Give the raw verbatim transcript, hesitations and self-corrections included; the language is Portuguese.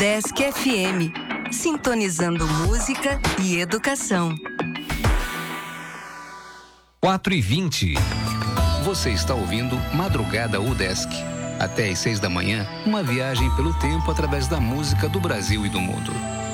Desk F M, sintonizando música e educação. quatro e vinte. Você está ouvindo Madrugada UDESC. Até às seis da manhã, uma viagem pelo tempo através da música do Brasil e do mundo.